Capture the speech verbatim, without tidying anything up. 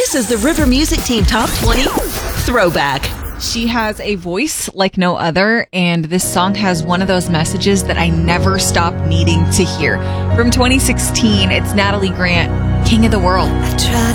This is the River Music Team Top twenty Throwback. She has a voice like no other, and this song has one of those messages that I never stop needing to hear. From twenty sixteen, it's Natalie Grant, King of the World. I try